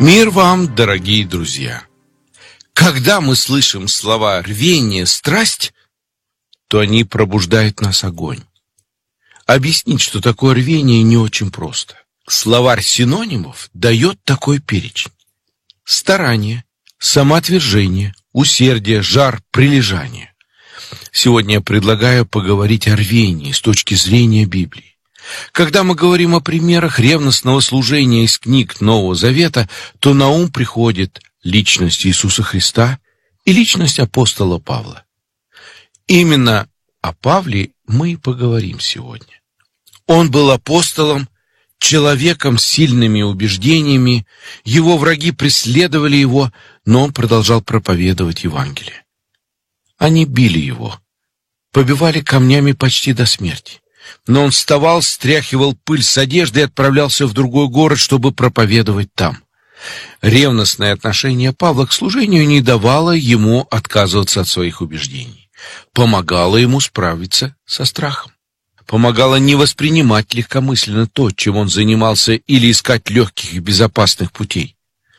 Мир вам, дорогие друзья! Когда мы слышим слова «рвение», «страсть», то они пробуждают нас огонь. Объяснить, что такое рвение, не очень просто. Словарь синонимов дает такой перечень: старание, самоотвержение, усердие, жар, прилежание. Сегодня я предлагаю поговорить о рвении с точки зрения Библии. Когда мы говорим о примерах ревностного служения из книг Нового Завета, то на ум приходит личность Иисуса Христа и личность апостола Павла. Именно о Павле мы и поговорим сегодня. Он был апостолом, человеком с сильными убеждениями, его враги преследовали его, но он продолжал проповедовать Евангелие. Они били его, побивали камнями почти до смерти. Но он вставал, стряхивал пыль с одежды и отправлялся в другой город, чтобы проповедовать там. Ревностное отношение Павла к служению не давало ему отказываться от своих убеждений. Помогало ему справиться со страхом. Помогало не воспринимать легкомысленно то, чем он занимался, или искать легких и безопасных путей.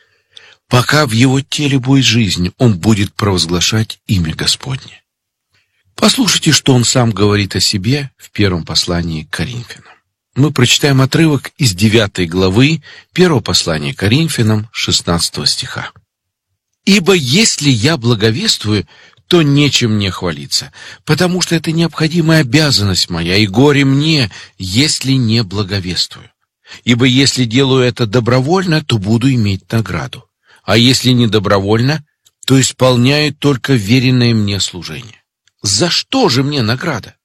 Пока в его теле будет жизнь, он будет провозглашать имя Господне. Послушайте, что он сам говорит о себе в первом послании к Коринфянам. Мы прочитаем отрывок из 9 главы первого послания к Коринфянам, 16 стиха. «Ибо если я благовествую, то нечем мне хвалиться, потому что это необходимая обязанность моя, и горе мне, если не благовествую. Ибо если делаю это добровольно, то буду иметь награду, а если не добровольно, то исполняю только веренное мне служение. За что же мне награда?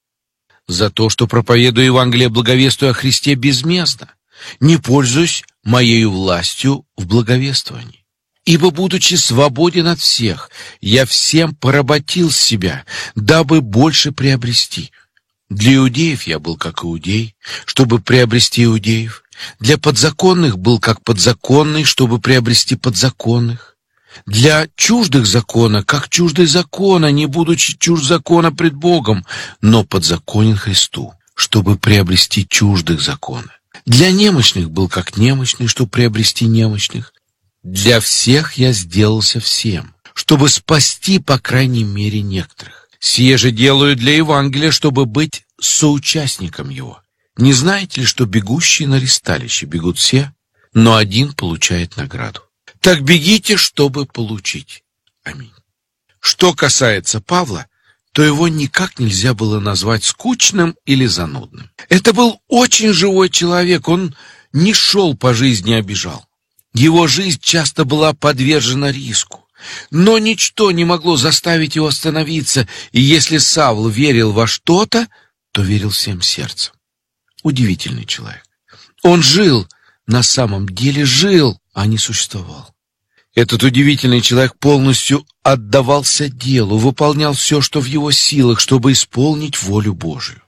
За то, что проповедую Евангелие, благовествую о Христе безмездно, не пользуюсь моей властью в благовествовании. Ибо, будучи свободен от всех, я всем поработил себя, дабы больше приобрести. Для иудеев я был как иудей, чтобы приобрести иудеев. Для подзаконных был как подзаконный, чтобы приобрести подзаконных. Для чуждых закона, как чуждый закона, не будучи чужд закона пред Богом, но подзаконен Христу, чтобы приобрести чуждых закона. Для немощных был как немощный, чтобы приобрести немощных. Для всех я сделался всем, чтобы спасти, по крайней мере, некоторых. Сие же делаю для Евангелия, чтобы быть соучастником его. Не знаете ли, что бегущие на ристалище бегут все, но один получает награду? Так бегите, чтобы получить. Аминь. Что касается Павла, то его никак нельзя было назвать скучным или занудным. Это был очень живой человек, он не шел по жизни, а бежал. Его жизнь часто была подвержена риску, но ничто не могло заставить его остановиться, и если Савл верил во что-то, то верил всем сердцем. Удивительный человек. Он жил, на самом деле жил, а не существовал. Этот удивительный человек полностью отдавался делу, выполнял все, что в его силах, чтобы исполнить волю Божию.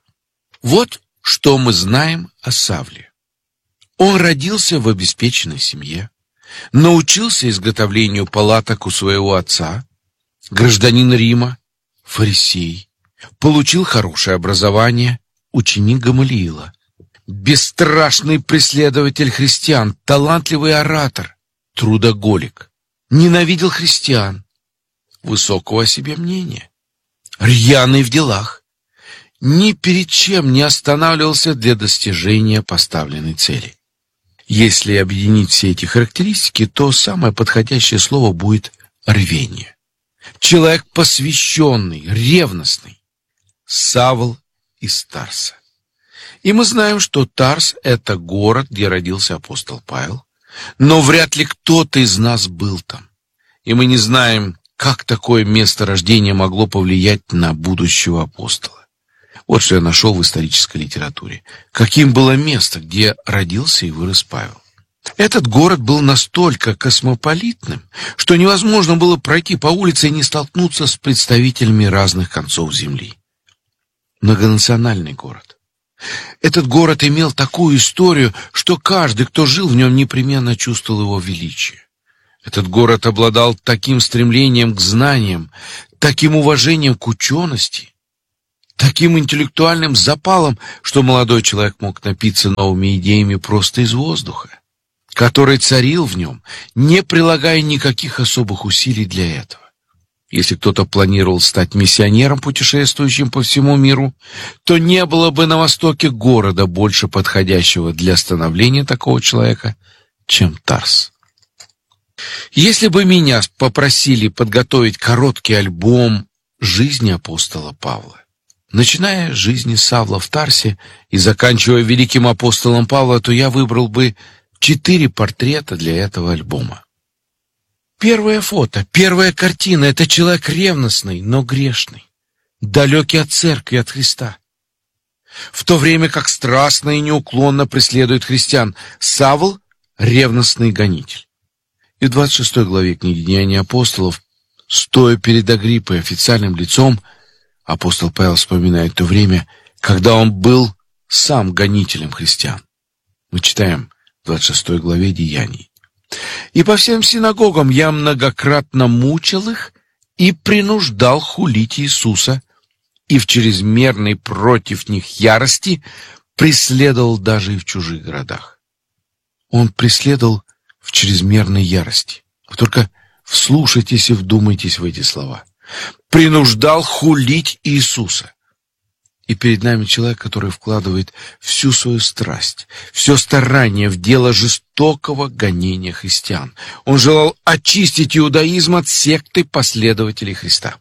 Вот что мы знаем о Савле. Он родился в обеспеченной семье, научился изготовлению палаток у своего отца, гражданин Рима, фарисей, получил хорошее образование, ученик Гамалиила, бесстрашный преследователь христиан, талантливый оратор, трудоголик, ненавидел христиан, высокого о себе мнения, рьяный в делах, ни перед чем не останавливался для достижения поставленной цели. Если объединить все эти характеристики, то самое подходящее слово будет рвение. Человек посвященный, ревностный, Савл из Тарса. И мы знаем, что Тарс — это город, где родился апостол Павел, но вряд ли кто-то из нас был там. И мы не знаем, как такое место рождения могло повлиять на будущего апостола. Вот что я нашел в исторической литературе. Каким было место, где родился и вырос Павел. Этот город был настолько космополитным, что невозможно было пройти по улице и не столкнуться с представителями разных концов земли. Многонациональный город. Этот город имел такую историю, что каждый, кто жил в нем, непременно чувствовал его величие. Этот город обладал таким стремлением к знаниям, таким уважением к учености, таким интеллектуальным запалом, что молодой человек мог напиться новыми идеями просто из воздуха. который царил в нем, не прилагая никаких особых усилий для этого. Если кто-то планировал стать миссионером, путешествующим по всему миру, то не было бы на востоке города больше подходящего для становления такого человека, чем Тарс. Если бы меня попросили подготовить короткий альбом жизни апостола Павла, начиная с жизни Савла в Тарсе и заканчивая великим апостолом Павла, то я выбрал бы 4 портрета для этого альбома. Первое фото, первая картина — это человек ревностный, но грешный, далекий от церкви, от Христа. В то время как страстно и неуклонно преследует христиан, Савл — ревностный гонитель. И в 26 главе книги «Деяния апостолов», стоя перед Агриппой официальным лицом, апостол Павел вспоминает то время, когда он был сам гонителем христиан. Мы читаем в 26 главе Деяний. «И по всем синагогам я многократно мучил их и принуждал хулить Иисуса, и в чрезмерной против них ярости преследовал даже и в чужих городах». Он преследовал в чрезмерной ярости. Вы только вслушайтесь и вдумайтесь в эти слова. Принуждал хулить Иисуса. И перед нами человек, который вкладывает всю свою страсть, все старание в дело жестокого гонения христиан. Он желал очистить иудаизм от секты последователей Христа.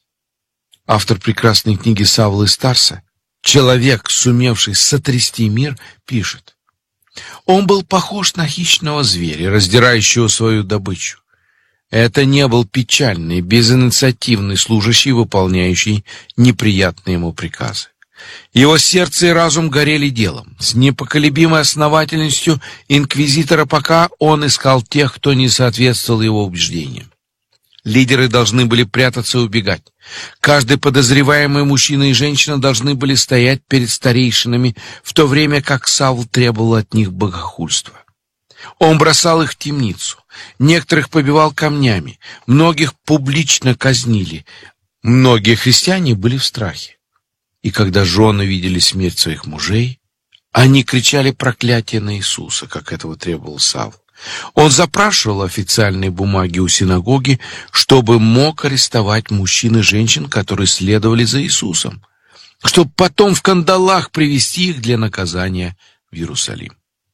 Автор прекрасной книги Савл из Тарса, человек, сумевший сотрясти мир, пишет: «Он был похож на хищного зверя, раздирающего свою добычу. Это не был печальный, безинициативный служащий, выполняющий неприятные ему приказы. Его сердце и разум горели делом. С непоколебимой основательностью инквизитора пока он искал тех, кто не соответствовал его убеждениям. Лидеры должны были прятаться и убегать. Каждый подозреваемый мужчина и женщина должны были стоять перед старейшинами, в то время как Савл требовал от них богохульства. Он бросал их в темницу, некоторых побивал камнями, многих публично казнили. Многие христиане были в страхе. И когда жены видели смерть своих мужей, они кричали проклятие на Иисуса, как этого требовал Савл. Он запрашивал официальные бумаги у синагоги, чтобы мог арестовать мужчин и женщин, которые следовали за Иисусом, чтобы потом в кандалах привести их для наказания в Иерусалим.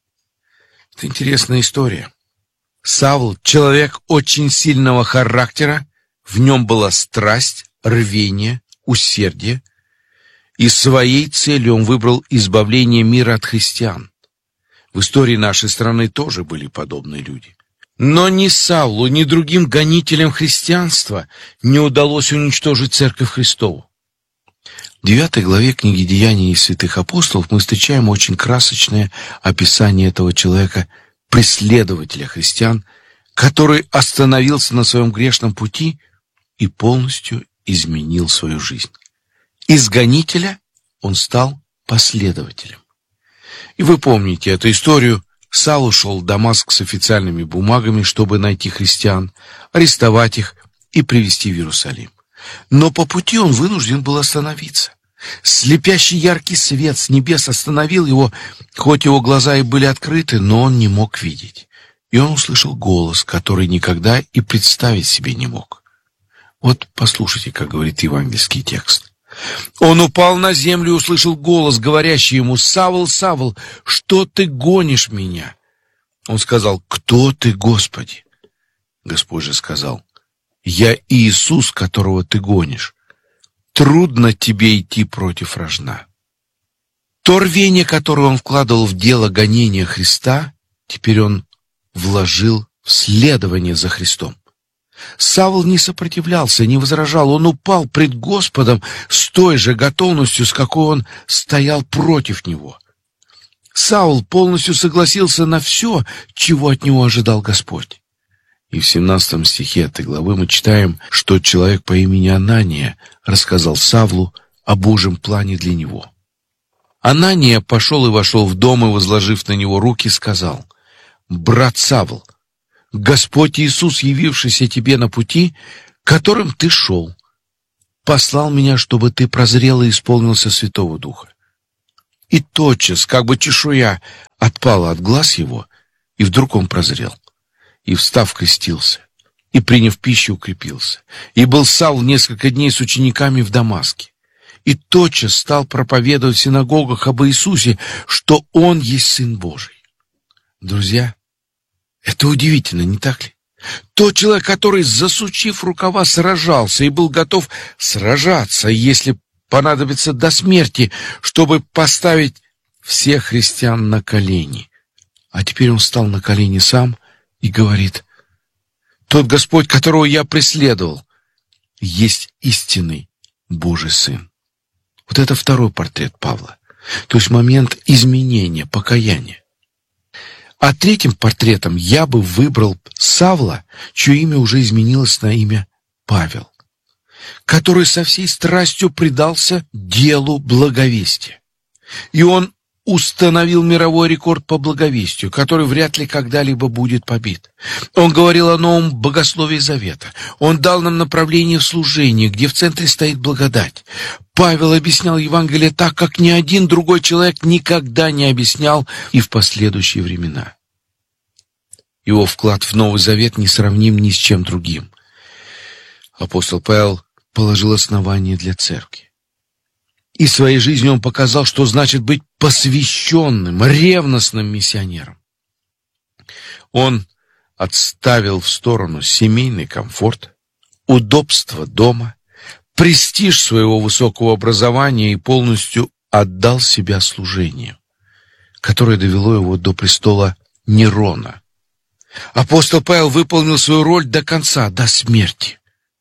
Это интересная история. Савл — человек очень сильного характера, в нем была страсть, рвение, усердие, и своей целью он выбрал избавление мира от христиан. В истории нашей страны тоже были подобные люди. Но ни Савлу, ни другим гонителям христианства не удалось уничтожить Церковь Христову. В 9 главе книги «Деяний святых апостолов» мы встречаем очень красочное описание этого человека, преследователя христиан, который остановился на своем грешном пути и полностью изменил свою жизнь. Из гонителя он стал последователем. И вы помните эту историю. Савл ушел в Дамаск с официальными бумагами, чтобы найти христиан, арестовать их и привести в Иерусалим. Но по пути он вынужден был остановиться. Слепящий яркий свет с небес остановил его, хоть его глаза и были открыты, но он не мог видеть. И он услышал голос, который никогда и представить себе не мог. Вот послушайте, как говорит евангельский текст. Он упал на землю и услышал голос, говорящий ему: «Савл, Савл, что ты гонишь меня?» Он сказал: «Кто ты, Господи?» Господь же сказал: «Я Иисус, которого ты гонишь. Трудно тебе идти против рожна». То рвение, которое он вкладывал в дело гонения Христа, теперь он вложил в следование за Христом. Савл не сопротивлялся, не возражал, он упал пред Господом с той же готовностью, с какой он стоял против него. Савл полностью согласился на все, чего от него ожидал Господь. И в 17 стихе этой главы мы читаем, что человек по имени Анания рассказал Савлу о Божьем плане для него. Анания пошел и вошел в дом, и, возложив на него руки, сказал: «Брат Савл, Господь Иисус, явившийся тебе на пути, которым ты шел, послал меня, чтобы ты прозрел и исполнился Святого Духа». И тотчас, как бы чешуя отпала от глаз его, И вдруг он прозрел, и, встав, крестился, и, приняв пищу, укрепился. И был Савл несколько дней с учениками в Дамаске. И тотчас стал проповедовать в синагогах об Иисусе, что Он есть Сын Божий. Друзья, это удивительно, не так ли? Тот человек, который, засучив рукава, сражался и был готов сражаться, если понадобится, до смерти, чтобы поставить всех христиан на колени. А теперь он встал на колени сам и говорит: тот Господь, которого я преследовал, есть истинный Божий Сын. Вот это второй портрет Павла, то есть момент изменения, покаяния. А третьим портретом я бы выбрал Савла, чье имя уже изменилось на имя Павел, который со всей страстью предался делу благовестия. И он установил мировой рекорд по благовестию, который вряд ли когда-либо будет побит. Он говорил о новом богословии Завета. Он дал нам направление в служении, где в центре стоит благодать. Павел объяснял Евангелие так, как ни один другой человек никогда не объяснял и в последующие времена. Его вклад в Новый Завет несравним ни с чем другим. Апостол Павел положил основание для церкви. И своей жизнью он показал, что значит быть посвященным, ревностным миссионером. Он отставил в сторону семейный комфорт, удобство дома, престиж своего высокого образования и полностью отдал себя служению, которое довело его до престола Нерона. Апостол Павел выполнил свою роль до конца, до смерти.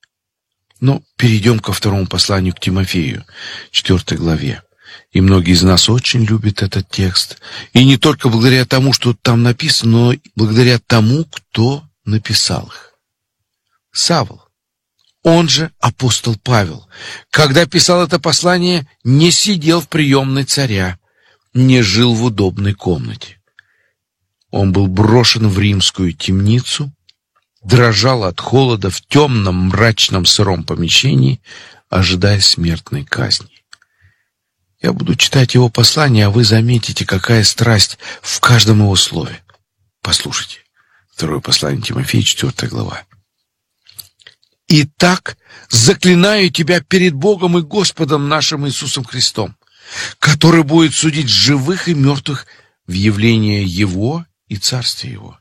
Но перейдем ко второму посланию к Тимофею, 4 главе. И многие из нас очень любят этот текст. И не только благодаря тому, что там написано, но и благодаря тому, кто написал их. Савл, он же апостол Павел, когда писал это послание, не сидел в приемной царя, не жил в удобной комнате. Он был брошен в римскую темницу, дрожал от холода в темном, мрачном, сыром помещении, ожидая смертной казни. Я буду читать его послание, а вы заметите, какая страсть в каждом его слове. Послушайте. Второе послание Тимофея, 4 глава. «Итак, заклинаю тебя перед Богом и Господом нашим Иисусом Христом, который будет судить живых и мертвых в явление Его и Царствие Его.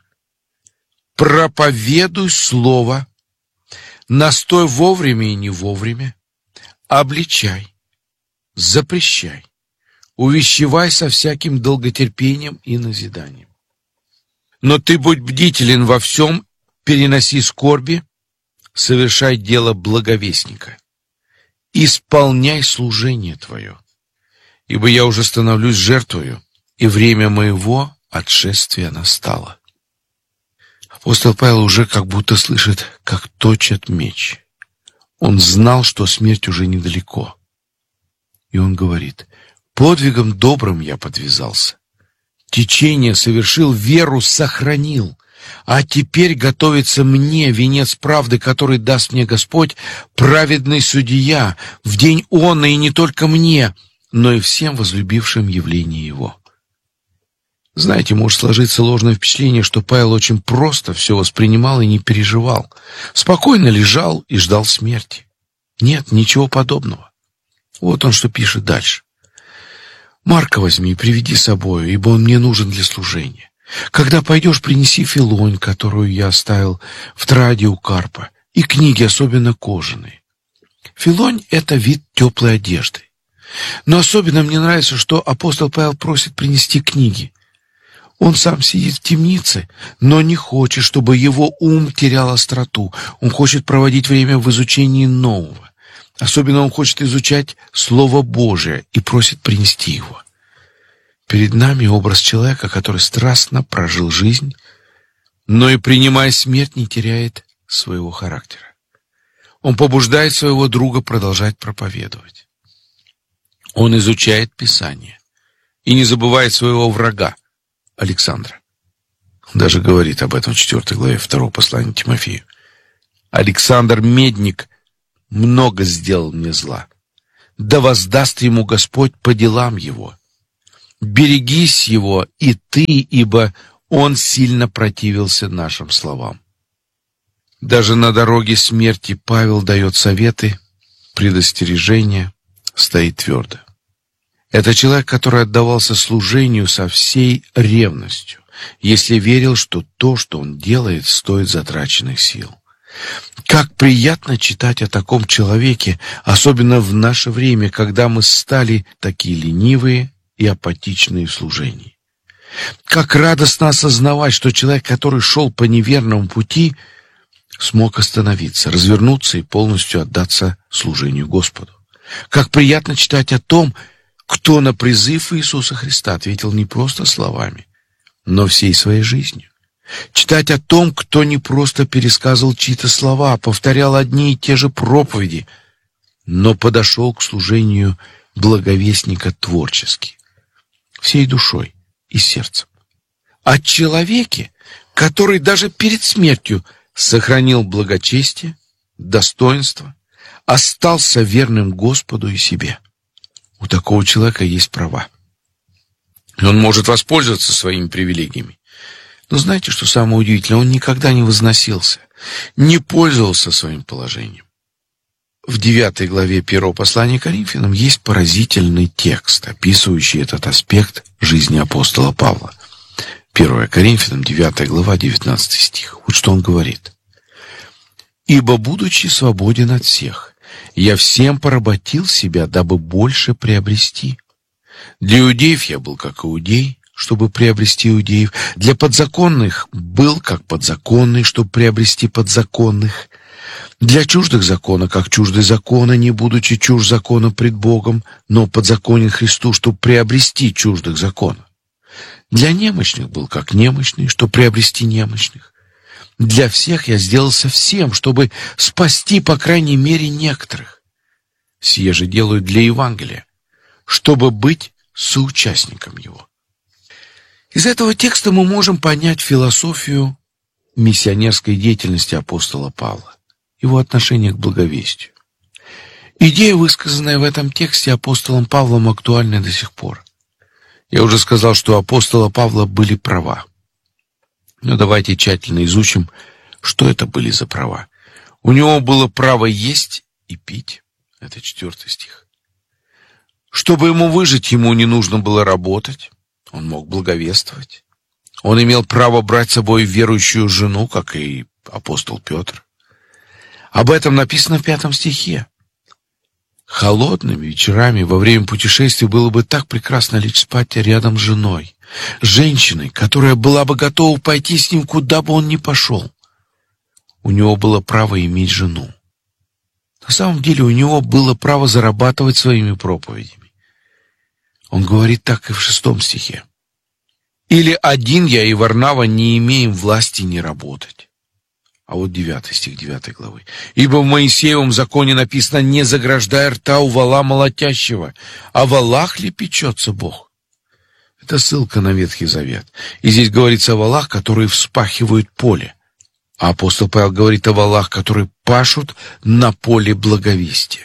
Проповедуй слово, настой вовремя и не вовремя, обличай, запрещай, увещевай со всяким долготерпением и назиданием. Но ты будь бдителен во всем, переноси скорби, совершай дело благовестника, исполняй служение твое, ибо я уже становлюсь жертвою, и время моего отшествия настало». Апостол Павел уже как будто слышит, как точат меч. Он знал, что смерть уже недалеко. И он говорит: подвигом добрым я подвязался, течение совершил, веру сохранил, а теперь готовится мне венец правды, который даст мне Господь, праведный судья, в день он, и не только мне, но и всем возлюбившим явление Его. Знаете, может сложиться ложное впечатление, что Павел очень просто все воспринимал и не переживал. Спокойно лежал и ждал смерти. Нет, ничего подобного. Вот он что пишет дальше. «Марка возьми и приведи с собою, ибо он мне нужен для служения. Когда пойдешь, принеси Филонь, которую я оставил в Троаде у Карпа, и книги, особенно кожаные». Филонь — это вид теплой одежды. Но особенно мне нравится, что апостол Павел просит принести книги. Он сам сидит в темнице, но не хочет, чтобы его ум терял остроту. Он хочет проводить время в изучении нового. Особенно он хочет изучать Слово Божие и просит принести его. Перед нами образ человека, который страстно прожил жизнь, но и, принимая смерть, не теряет своего характера. Он побуждает своего друга продолжать проповедовать. Он изучает Писание и не забывает своего врага, Александра. Он даже говорит об этом в 4 главе 2 послания Тимофею. «Александр Медник много сделал мне зла. Да воздаст ему Господь по делам его. Берегись его и ты, ибо Он сильно противился нашим словам. Даже на дороге смерти Павел дает советы, предостережения, стоит твердо. Это человек, который отдавался служению со всей ревностью, если верил, что то, что он делает, стоит затраченных сил. Как приятно читать о таком человеке, особенно в наше время, когда мы стали такие ленивые и апатичные в служении. Как радостно осознавать, что человек, который шел по неверному пути, смог остановиться, развернуться и полностью отдаться служению Господу. Как приятно читать о том, кто на призыв Иисуса Христа ответил не просто словами, но всей своей жизнью. Читать о том, кто не просто пересказывал чьи-то слова, повторял одни и те же проповеди, но подошел к служению благовестника творчески, всей душой и сердцем. О человеке, который даже перед смертью сохранил благочестие, достоинство, остался верным Господу и себе. У такого человека есть права. И он может воспользоваться своими привилегиями. Но знаете, что самое удивительное? Он никогда не возносился, не пользовался своим положением. В 9 главе 1 послания Коринфянам есть поразительный текст, описывающий этот аспект жизни апостола Павла. 1 Коринфянам, 9 глава, 19 стих. Вот что он говорит. «Ибо, будучи свободен от всех, я всем поработил себя, дабы больше приобрести. Для иудеев я был как иудей, чтобы приобрести иудеев. Для подзаконных был как подзаконный, чтобы приобрести подзаконных. Для чуждых закона, как чуждый закона, не будучи чужд закона пред Богом, но подзаконен Христу, чтобы приобрести чуждых закона. Для немощных был как немощный, чтобы приобрести немощных. Для всех я сделался всем, чтобы спасти, по крайней мере, некоторых. Сие же делаю для Евангелия, чтобы быть соучастником его». Из этого текста мы можем понять философию миссионерской деятельности апостола Павла, его отношение к благовестию. Идея, высказанная в этом тексте апостолом Павлом, актуальна до сих пор. Я уже сказал, что у апостола Павла были права. Но давайте тщательно изучим, что это были за права. У него было право есть и пить. Это 4 стих. Чтобы ему выжить, ему не нужно было работать. Он мог благовествовать. Он имел право брать с собой верующую жену, как и апостол Петр. Об этом написано в 5 стихе. Холодными вечерами во время путешествия было бы так прекрасно лечь спать рядом с женой, женщиной, которая была бы готова пойти с ним, куда бы он ни пошел. У него было право иметь жену. На самом деле у него было право зарабатывать своими проповедями. Он говорит так и в 6 стихе. «Или один я и Варнава не имеем власти не работать». А вот 9 стих 9 главы. «Ибо в Моисеевом законе написано: не заграждай рта у вола молотящего, а валах ли печется Бог?» Это ссылка на Ветхий Завет. И здесь говорится о валах, которые вспахивают поле. А апостол Павел говорит о валах, которые пашут на поле благовестия.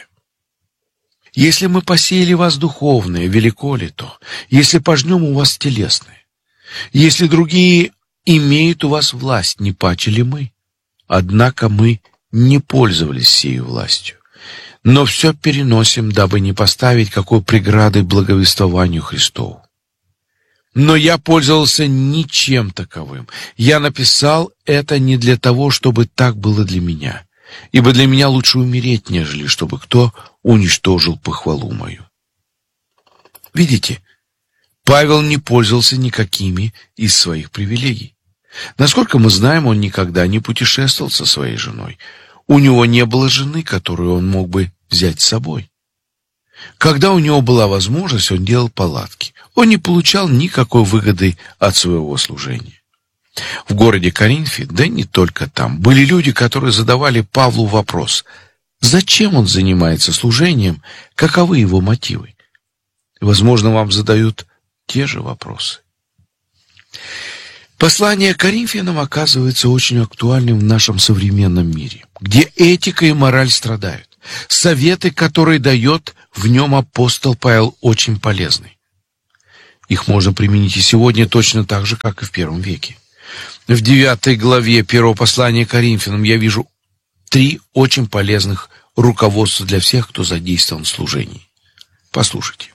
«Если мы посеяли вас духовное, велико ли то? Если пожнем у вас телесное? Если другие имеют у вас власть, не паче ли мы? Однако мы не пользовались сею властью, но все переносим, дабы не поставить какой преграды благовествованию Христову. Но я пользовался ничем таковым. Я написал это не для того, чтобы так было для меня, ибо для меня лучше умереть, нежели чтобы кто уничтожил похвалу мою». Видите, Павел не пользовался никакими из своих привилегий. Насколько мы знаем, он никогда не путешествовал со своей женой. У него не было жены, которую он мог бы взять с собой. Когда у него была возможность, он делал палатки. Он не получал никакой выгоды от своего служения. В городе Коринфе, да не только там, были люди, которые задавали Павлу вопрос: зачем он занимается служением, каковы его мотивы? Возможно, вам задают те же вопросы. Послание к Коринфянам оказывается очень актуальным в нашем современном мире, где этика и мораль страдают. Советы, которые дает в нем апостол Павел, очень полезны. Их можно применить и сегодня точно так же, как и в первом веке. В 9 главе первого послания Коринфянам я вижу 3 очень полезных руководства для всех, кто задействован в служении. Послушайте.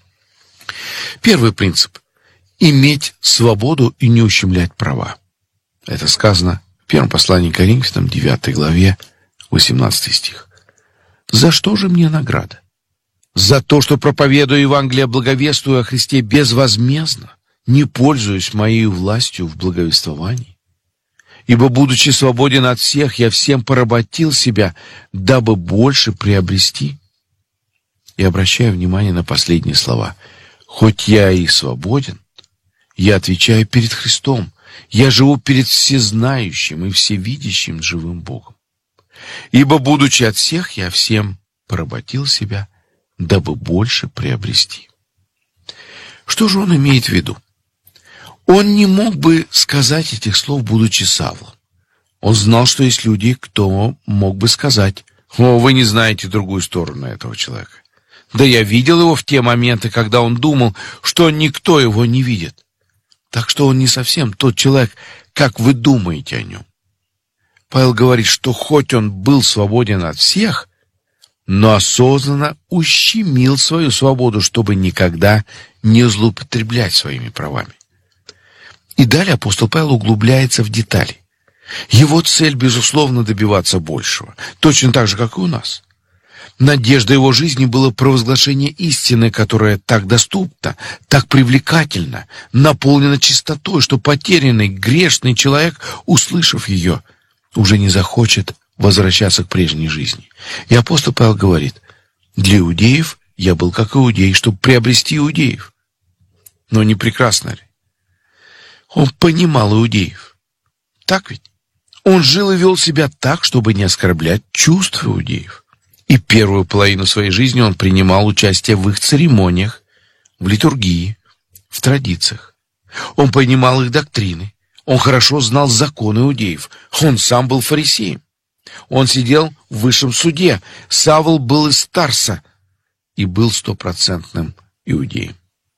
Первый принцип – иметь свободу и не ущемлять права. Это сказано в первом послании Коринфянам, 9 главе, 18 стих. «За что же мне награда? За то, что проповедую Евангелие, благовествую о Христе безвозмездно, не пользуюсь моей властью в благовествовании. Ибо, будучи свободен от всех, я всем поработил себя, дабы больше приобрести». И обращаю внимание на последние слова. «Хоть я и свободен, я отвечаю перед Христом. Я живу перед всезнающим и всевидящим живым Богом. Ибо, будучи от всех, я всем поработил себя, дабы больше приобрести». Что же он имеет в виду? Он не мог бы сказать этих слов, будучи Савлом. Он знал, что есть люди, кто мог бы сказать: «О, вы не знаете другую сторону этого человека. Да я видел его в те моменты, когда он думал, что никто его не видит. Так что он не совсем тот человек, как вы думаете о нем». Павел говорит, что хоть он был свободен от всех, но осознанно ущемил свою свободу, чтобы никогда не злоупотреблять своими правами. И далее апостол Павел углубляется в детали. Его цель, безусловно, добиваться большего, точно так же, как и у нас. Надежда его жизни была провозглашение истины, которая так доступна, так привлекательна, наполнена чистотой, что потерянный, грешный человек, услышав ее, уже не захочет возвращаться к прежней жизни. И апостол Павел говорит: для иудеев я был как иудей, чтобы приобрести иудеев. Но не прекрасно ли? Он понимал иудеев. Так ведь? Он жил и вел себя так, чтобы не оскорблять чувств иудеев. И первую половину своей жизни он принимал участие в их церемониях, в литургии, в традициях. Он понимал их доктрины. Он хорошо знал законы иудеев. Он сам был фарисеем. Он сидел в высшем суде. Савл был из Тарса и был 100% иудеем.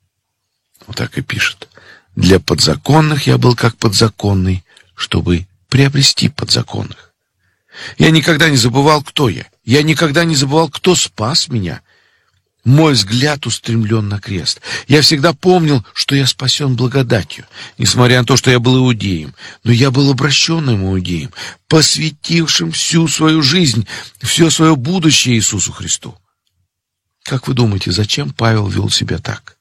Вот так и пишет. Для подзаконных я был как подзаконный, чтобы приобрести подзаконных. Я никогда не забывал, кто я. Я никогда не забывал, кто спас меня. Мой взгляд устремлен на крест. Я всегда помнил, что я спасен благодатью, несмотря на то, что я был иудеем. Но я был обращенным иудеем, посвятившим всю свою жизнь, все свое будущее Иисусу Христу. Как вы думаете, зачем Павел вел себя так?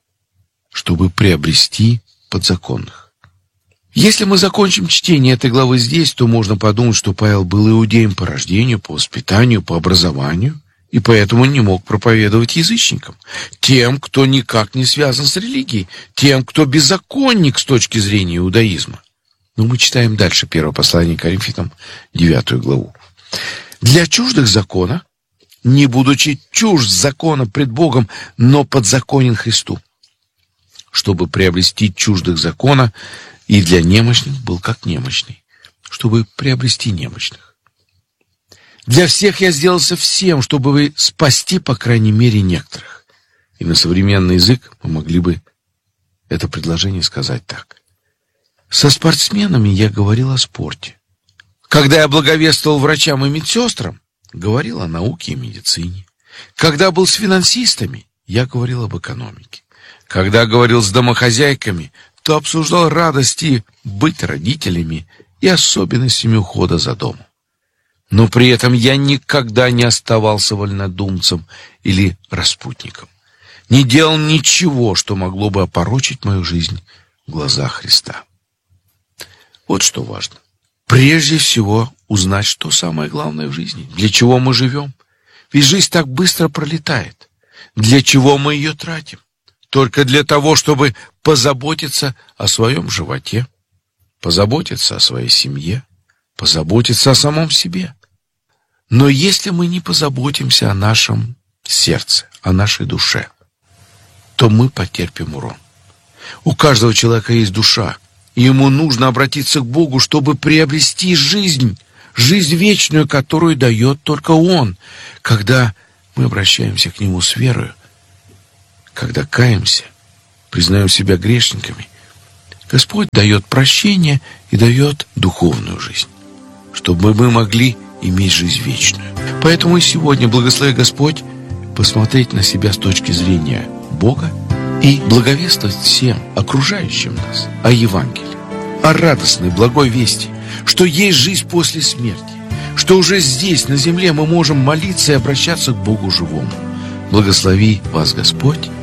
Чтобы приобрести подзаконных. Если мы закончим чтение этой главы здесь, то можно подумать, что Павел был иудеем по рождению, по воспитанию, по образованию, и поэтому не мог проповедовать язычникам, тем, кто никак не связан с религией, тем, кто беззаконник с точки зрения иудаизма. Но мы читаем дальше первое послание Коринфянам, 9 главу. «Для чуждых закона, не будучи чужд закона пред Богом, но подзаконен Христу, чтобы приобрести чуждых закона, и для немощных был как немощный, чтобы приобрести немощных. Для всех я сделался всем, чтобы спасти, по крайней мере, некоторых». И на современный язык мы могли бы это предложение сказать так. Со спортсменами я говорил о спорте. Когда я благовествовал врачам и медсестрам, говорил о науке и медицине. Когда был с финансистами, я говорил об экономике. Когда говорил с домохозяйками, то обсуждал радости быть родителями и особенностями ухода за домом. Но при этом я никогда не оставался вольнодумцем или распутником. Не делал ничего, что могло бы опорочить мою жизнь в глазах Христа. Вот что важно. Прежде всего узнать, что самое главное в жизни, для чего мы живем. Ведь жизнь так быстро пролетает. Для чего мы ее тратим? Только для того, чтобы позаботиться о своем животе, позаботиться о своей семье, позаботиться о самом себе. Но если мы не позаботимся о нашем сердце, о нашей душе, то мы потерпим урон. У каждого человека есть душа, и ему нужно обратиться к Богу, чтобы приобрести жизнь вечную, которую дает только Он. Когда мы обращаемся к Нему с верою, когда каемся, признаем себя грешниками, Господь дает прощение и дает духовную жизнь, чтобы мы могли иметь жизнь вечную. Поэтому и сегодня, благослови Господь, посмотреть на себя с точки зрения Бога и благовествовать всем окружающим нас о Евангелии, о радостной, благой вести, что есть жизнь после смерти, что уже здесь, на земле, мы можем молиться и обращаться к Богу живому. Благослови вас Господь